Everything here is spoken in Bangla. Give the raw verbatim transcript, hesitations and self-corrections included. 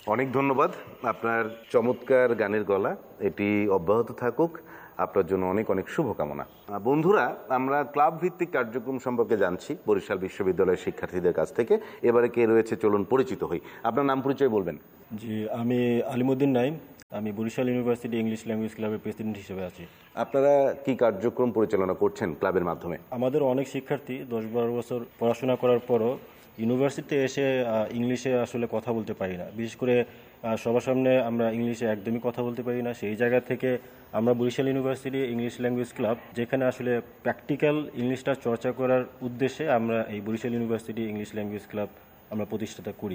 অনেক ধন্যবাদ। আপনার চমৎকার গানের গলা এটি অব্যাহত থাকুক। আপনার জন্য অনেক অনেক শুভকামনা। বন্ধুরা, আমরা ক্লাব ভিত্তিক কার্যক্রম সম্পর্কে জানছি বরিশাল বিশ্ববিদ্যালয়ের শিক্ষার্থীদের কাছ থেকে। এবারে কে রয়েছে চলুন পরিচিত হই। আপনার নাম পরিচয় বলবেন? জি, আমি আলিমুদ্দিন নাইম। আমি বরিশাল ইউনিভার্সিটি ইংলিশ ল্যাঙ্গুয়েজ ক্লাবের প্রেসিডেন্ট হিসেবে আছি। আপনারা কি কার্যক্রম পরিচালনা করছেন ক্লাবের মাধ্যমে? আমাদের অনেক শিক্ষার্থী দশ বারো বছর পড়াশোনা করার পরও ইউনিভার্সিটিতে এসে ইংলিশে আসলে কথা বলতে পারি না। বিশেষ করে সবার সামনে আমরা ইংলিশে একদমই কথা বলতে পারি না। সেই জায়গা থেকে আমরা Barishal university English language club, যেখানে আসলে প্র্যাকটিক্যাল ইংলিশটা চর্চা করার উদ্দেশ্যে আমরা এই Barishal university English language club আমরা প্রতিষ্ঠাতা করি।